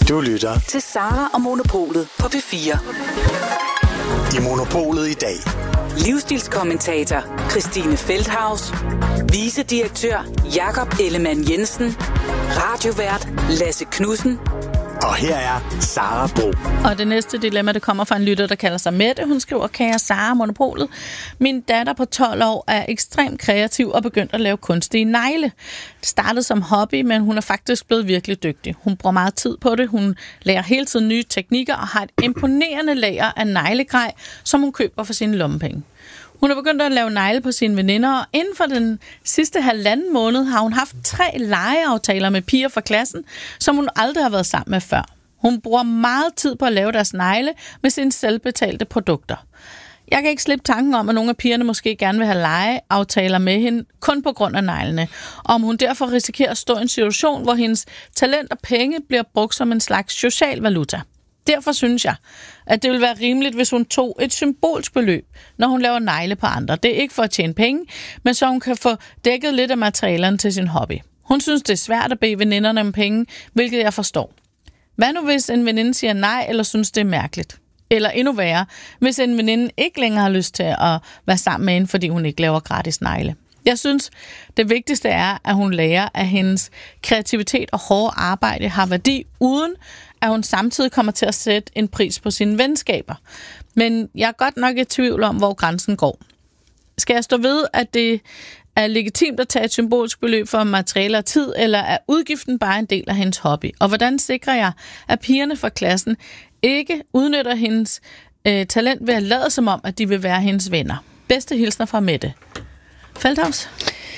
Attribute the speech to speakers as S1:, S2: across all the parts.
S1: Du lytter
S2: til Sara og Monopolet på P4.
S1: I Monopolet i dag.
S2: Livsstilskommentator Christine Feldhaus, vicedirektør Jakob Ellemann Jensen, radiovært Lasse Knudsen.
S1: Og her er Sara Bro.
S3: Og det næste dilemma, det kommer fra en lytter, der kalder sig Mette. Hun skriver, kære Sara, Monopolet. Min datter på 12 år er ekstremt kreativ og begyndt at lave kunstige negle. Det startede som hobby, men hun er faktisk blevet virkelig dygtig. Hun bruger meget tid på det. Hun lærer hele tiden nye teknikker og har et imponerende lager af neglegrej, som hun køber for sine lommepenge. Hun er begyndt at lave negle på sine veninder, og inden for den sidste 1,5 måned har hun haft 3 legeaftaler med piger fra klassen, som hun aldrig har været sammen med før. Hun bruger meget tid på at lave deres negle med sine selvbetalte produkter. Jeg kan ikke slippe tanken om, at nogle af pigerne måske gerne vil have legeaftaler med hende, kun på grund af neglene, og om hun derfor risikerer at stå i en situation, hvor hendes talent og penge bliver brugt som en slags social valuta. Derfor synes jeg, at det vil være rimeligt, hvis hun tog et symbolsk beløb, når hun laver negle på andre. Det er ikke for at tjene penge, men så hun kan få dækket lidt af materialerne til sin hobby. Hun synes, det er svært at bede veninderne om penge, hvilket jeg forstår. Hvad nu, hvis en veninde siger nej, eller synes, det er mærkeligt? Eller endnu værre, hvis en veninde ikke længere har lyst til at være sammen med hende, fordi hun ikke laver gratis negle. Jeg synes, det vigtigste er, at hun lærer, at hendes kreativitet og hårde arbejde har værdi, uden at hun samtidig kommer til at sætte en pris på sine venskaber. Men jeg er godt nok i tvivl om, hvor grænsen går. Skal jeg stå ved, at det er legitimt at tage et symbolsk beløb for materiale og tid, eller er udgiften bare en del af hendes hobby? Og hvordan sikrer jeg, at pigerne fra klassen ikke udnytter hendes talent ved at lade som om, at de vil være hendes venner? Bedste hilsner fra Mette. Feldhaus?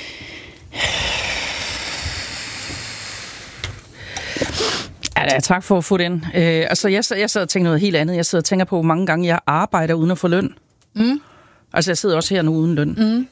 S4: Ja, tak for at få den. Jeg sad og tænker noget helt andet. Jeg sidder og tænker på, hvor mange gange jeg arbejder uden at få løn. Altså, jeg sidder også her nu uden løn.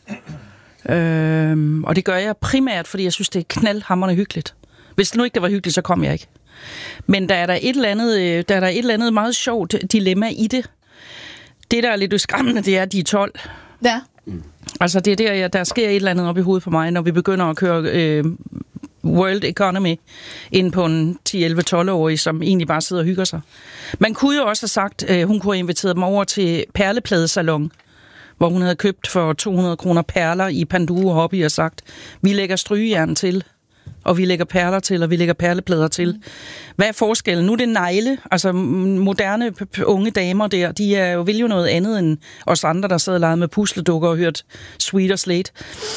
S4: Og det gør jeg primært, fordi jeg synes, det er knaldhamrende hyggeligt. Hvis det nu ikke det var hyggeligt, så kom jeg ikke. Men der er der et eller andet meget sjovt dilemma i det. Det, der er lidt skræmmende, det er, at de er 12.
S3: Ja.
S4: Altså, det er der sker et eller andet op i hovedet på mig, når vi begynder at køre World Economy ind på en 10-11-12-årig, som egentlig bare sidder og hygger sig. Man kunne jo også have sagt, hun kunne have inviteret dem over til Perlepladesalon, hvor hun havde købt for 200 kroner perler i Panduro Hobby og sagt, vi lægger strygejern til, og vi lægger perler til, og vi lægger perleplader til. Hvad er forskellen? Nu er det negle. Altså moderne unge damer der, de vil jo noget andet end os andre, der sad og legede med pusledukker og hørt Sweet og Slate.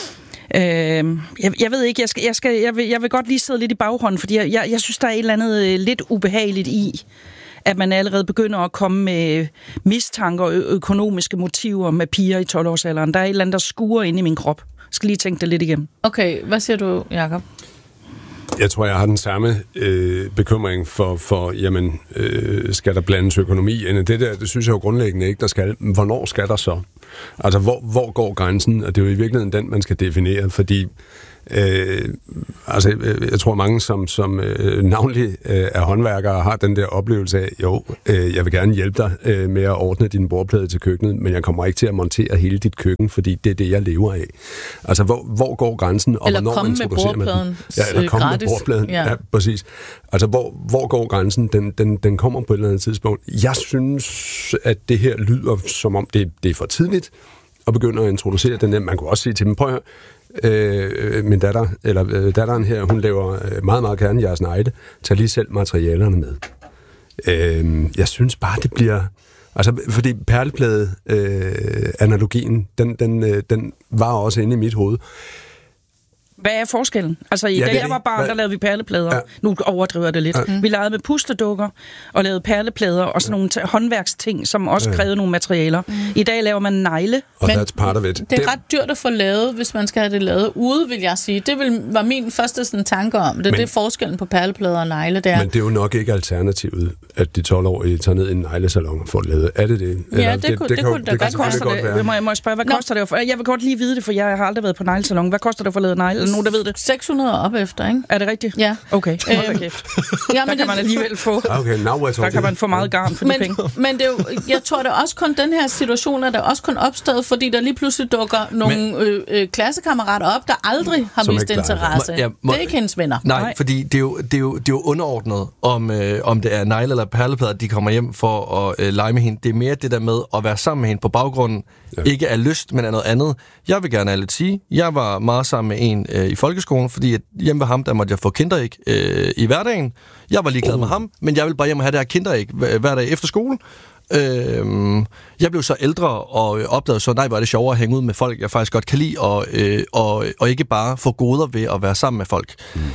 S4: Jeg ved ikke, jeg vil godt lige sidde lidt i baghånden, fordi jeg synes, der er et eller andet lidt ubehageligt i, at man allerede begynder at komme med mistanker og økonomiske motiver med piger i 12-årsalderen. Der er et eller andet, der skuer ind i min krop. Jeg skal lige tænke det lidt igennem.
S3: Okay, hvad siger du, Jakob?
S5: Jeg tror, jeg har den samme bekymring for skal der blandes økonomi ind? Det synes jeg jo grundlæggende ikke, der skal. Hvornår skal der så? Altså, hvor går grænsen? Og det er jo i virkeligheden den, man skal definere, fordi jeg tror mange, som navnlig er håndværkere, har den der oplevelse af, jeg vil gerne hjælpe dig med at ordne din bordplade til køkkenet, men jeg kommer ikke til at montere hele dit køkken, fordi det er det, jeg lever af. Altså, hvor går grænsen? Og
S3: eller komme med bordpladen.
S5: Eller komme med bordpladen. Ja, præcis. Altså, hvor går grænsen? Den kommer på et eller andet tidspunkt. Jeg synes, at det her lyder, som om det er for tidligt at begynde at introducere den der. Man kunne også sige til dem, prøv at høre, min datter, eller datteren her, hun laver meget, meget gerne jeres negle. Tag lige selv materialerne med. Jeg synes bare, det bliver... Altså, fordi perleplade-analogien, den var også inde i mit hoved.
S4: Hvad er forskellen? Altså, da jeg var barn, der lavede vi perleplader. Ja. Nu overdriver jeg det lidt. Ja. Vi legede med pustedukker og lavede perleplader og sådan nogle håndværksting, som også krævede nogle materialer. I dag laver man negle.
S5: Og that's part of it.
S3: Det er ret dyrt at få lavet, hvis man skal have det lavet ude, vil jeg sige. Det var min første sådan, tanke om det. Det er forskellen på perleplader og negle. Der.
S5: Men det er jo nok ikke alternativet, at de 12-årige tager ned i en neglesalon og får det lavet. Er det det?
S3: Ja, det kunne da godt
S4: koste det. Må jeg spørge, hvad koster det? Jeg vil godt lige vide det, for jeg har aldrig været på neglesalon. Hvad koster det for at lave nogen, der ved det?
S3: 600 op efter, ikke?
S4: Er det rigtigt?
S3: Ja.
S4: Okay, hold da kæft.
S3: Ja,
S4: der kan man alligevel få...
S5: Okay,
S4: der kan man få meget garn for de penge.
S3: Men det er jo, jeg tror, det er også kun den her situation, at der også kun opstået, fordi der lige pludselig dukker nogle klassekammerater op, der aldrig har vist interesse. Det er ikke hendes venner.
S6: Nej, fordi det er jo underordnet, om det er Negle eller Perleplader, de kommer hjem for at lege med hende. Det er mere det der med at være sammen med hende på baggrunden. Ja. Ikke af lyst, men af noget andet. Jeg vil gerne ærligt sige, jeg var meget sammen med en i folkeskolen, fordi hjemme ved ham, der måtte jeg få kinderæg i hverdagen. Jeg var ligeglad med ham, men jeg ville bare hjem og have det her kinderæg hver dag efter skole. Jeg blev så ældre og opdagede så, nej, hvor er det sjovere at hænge ud med folk, jeg faktisk godt kan lide, og ikke bare få goder ved at være sammen med folk.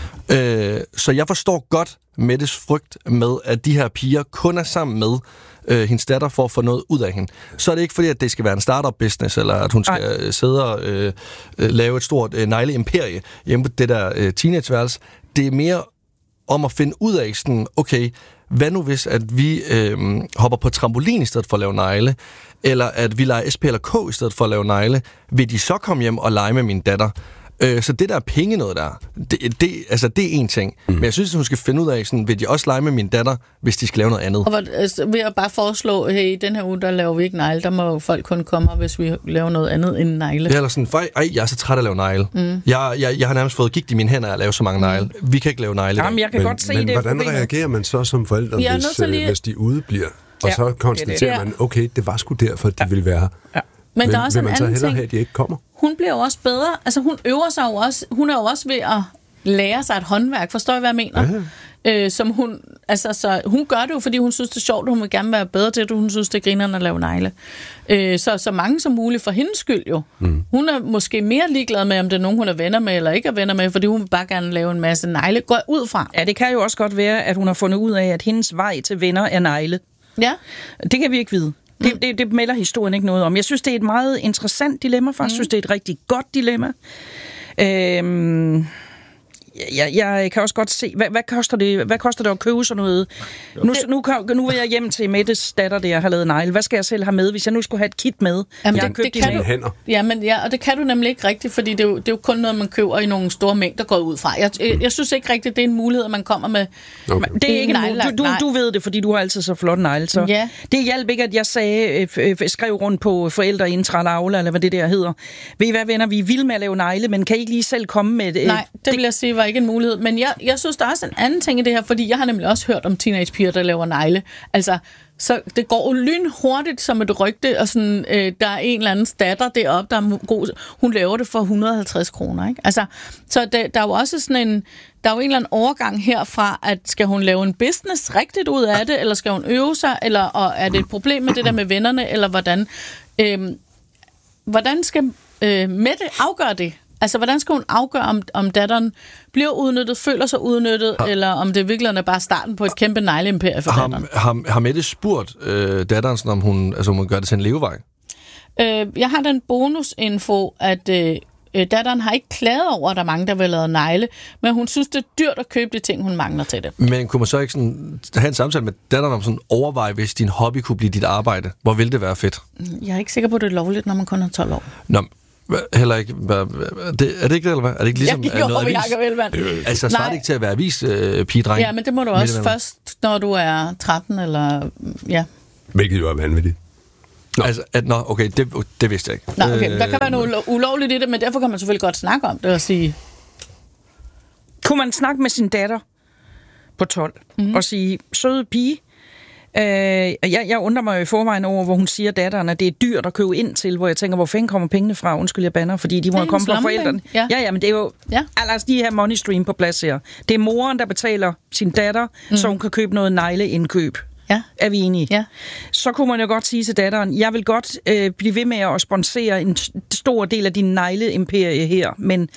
S6: Så jeg forstår godt Mettes frygt med, at de her piger kun er sammen med hendes datter for at få noget ud af hende. Så er det ikke fordi, at det skal være en startup-business, eller at hun skal sidde og lave et stort negle-imperie hjemme på det der teenageværelse. Det er mere om at finde ud af sådan, okay, hvad nu hvis, at vi hopper på trampolin i stedet for at lave negle, eller at vi leger SP eller K i stedet for at lave negle, vil de så komme hjem og lege med min datter? Så det der penge noget der, det er en ting. Men jeg synes, at hun skal finde ud af, sådan, vil de også lege med min datter, hvis de skal lave noget andet? Og
S3: vil jeg bare foreslå, hey, i den her uge, der laver vi ikke negle, der må folk kun komme, hvis vi laver noget andet end negle.
S6: Eller sådan, jeg er så træt af at lave negle. Jeg har nærmest fået gigt i mine hænder at lave så mange negle. Vi kan ikke lave negle.
S4: Jamen, jeg kan godt se
S5: men
S4: det.
S5: Hvordan reagerer man så som forældre, hvis de udebliver? Og så konstaterer man, okay, det var sgu derfor, at de ville være her. Ja.
S3: Men der er også
S5: vil man så hellere have, at de ikke kommer?
S3: Hun bliver jo også bedre. Altså, hun øver sig jo også. Hun er jo også ved at lære sig et håndværk. Forstår I, hvad jeg mener? Som hun, altså, så hun gør det jo, fordi hun synes, det er sjovt, og hun vil gerne være bedre til det. Hun synes, det er grinerne at lave negle. Så mange som muligt for hendes skyld jo. Hun er måske mere ligeglad med, om det er nogen, hun er venner med, eller ikke er venner med, fordi hun vil bare gerne lave en masse negle. Går ud fra.
S4: Ja, det kan jo også godt være, at hun har fundet ud af, at hendes vej til venner er negle. Ja. Det kan vi ikke vide. Det melder historien ikke noget om. Jeg synes, det er et meget interessant dilemma, faktisk. Jeg synes, det er et rigtig godt dilemma. Jeg kan også godt se, hvad koster det at købe sådan noget? Nu vil jeg hjem til Mettes datter, der har lavet negle. Hvad skal jeg selv have med, hvis jeg nu skulle have et kit med?
S3: Jamen, det kan du, og det kan du nemlig ikke rigtigt, fordi det er jo kun noget, man køber i nogle store mængder går ud fra. Jeg synes ikke rigtigt, det er en mulighed, at man kommer med. Okay. Det er ikke en mulighed. Du ved det, fordi du har altid så flot negle. Så ja. Det hjalp ikke, at jeg skrev rundt på forældre i en Aula, eller hvad det der hedder. Ved I hvad, venner, vi er vilde med at lave negle, men kan I ikke lige selv komme med det? Nej, det vil jeg sige var ikke en mulighed. Men jeg synes, der er også en anden ting i det her, fordi jeg har nemlig også hørt om teenagepiger, der laver negle. Altså, så det går jo lynhurtigt som et rygte, og sådan, der er en eller anden datter deroppe, der er god, hun laver det for 150 kroner, ikke? Altså, så der er jo også sådan en, der er jo en eller anden overgang herfra, at skal hun lave en business rigtigt ud af det, eller skal hun øve sig, eller og er det et problem med det der med vennerne, eller hvordan? Hvordan skal Mette afgøre det? Altså, hvordan skal hun afgøre, om datteren bliver udnyttet, føler sig udnyttet, eller om det virkelig er bare starten på et kæmpe negleimperie for datteren?
S6: Har Mette spurgt datteren, om hun gør det til en levevej?
S3: Jeg har den bonusinfo, at datteren har ikke klaget over, at der er mange, der vil lave negle, men hun synes, det er dyrt at købe de ting, hun mangler til det.
S6: Men kunne man så ikke sådan have en samtale med datteren om sådan overveje, hvis din hobby kunne blive dit arbejde? Hvor ville det være fedt?
S3: Jeg er ikke sikker på, at det er lovligt, når man kun har 12 år.
S6: Nå, heller ikke. Er det ikke det, eller hvad? Er det ikke ligesom noget avis? Altså, svarer det ikke til at være avis-pigedreng?
S3: Ja, men det må du også først, når du er 13, eller ja.
S5: Hvilket jo er vanvittigt.
S6: Altså, okay, det vidste jeg ikke.
S3: Nå, okay, der kan være noget ulovligt i det, men derfor kan man selvfølgelig godt snakke om det og sige...
S4: Kunne man snakke med sin datter på 12 og sige, søde pige, jeg undrer mig i forvejen over, hvor hun siger datteren, at det er dyrt at købe ind til, hvor jeg tænker, hvor fanden kommer pengene fra? Undskyld, jeg banner, fordi de må komme fra forældrene. Ja, men det er jo... Ja. Altså, de her money stream på plads her. Det er moren, der betaler sin datter, så hun kan købe noget negleindkøb. Ja. Er vi enige? Ja. Så kunne man jo godt sige til datteren, jeg vil godt blive ved med at sponsere en stor del af din negleimperie her,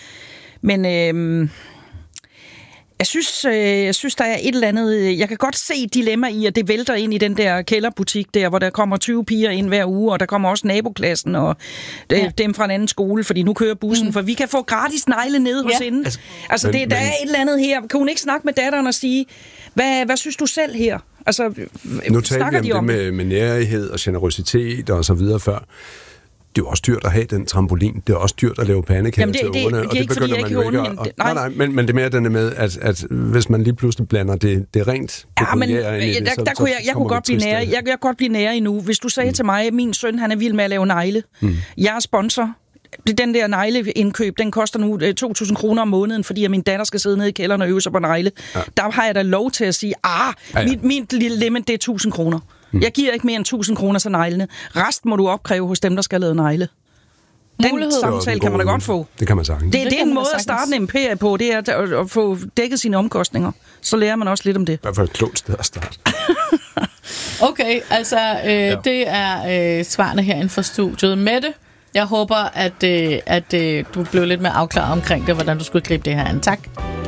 S4: men jeg synes, der er et eller andet... Jeg kan godt se dilemma i, at det vælter ind i den der kælderbutik der, hvor der kommer 20 piger ind hver uge, og der kommer også naboklassen og dem fra en anden skole, fordi nu kører bussen, for vi kan få gratis negle nede hos hende. Altså, der er et eller andet her. Kan hun ikke snakke med datteren og sige, hvad synes du selv her? Altså,
S5: nu taler vi om det med nærighed og generøsitet og så videre før. det er også dyrt at have den trampolin. Det er også dyrt at lave pandekager til ungerne, og det begynder man jo ikke at... Nej, men det er mere den med, at hvis man lige pludselig blander det rent pekuniære ind i det, så
S4: jeg kunne godt blive nære. Jeg kan godt blive nære endnu. Hvis du sagde til mig, at min søn han er vild med at lave negle. Jeg er sponsor. Den der negleindkøb, den koster nu 2.000 kroner om måneden, fordi min datter skal sidde nede i kælderen og øve sig på negle. Ja. Der har jeg da lov til at sige, min lille limit, det er 1.000 kroner. Jeg giver ikke mere end 1.000 kroner til neglene. Resten må du opkræve hos dem, der skal lave negle. Den samtale kan man da godt få.
S5: Det kan man sagtens.
S4: Det er en måde at starte en imperie på, det er at få dækket sine omkostninger. Så lærer man også lidt om det.
S5: I hvert fald et klogt sted at starte.
S3: Okay, altså det er svarene herinde fra studiet. Mette, jeg håber, at du blev lidt mere afklaret omkring det, hvordan du skulle gribe det her an. Tak.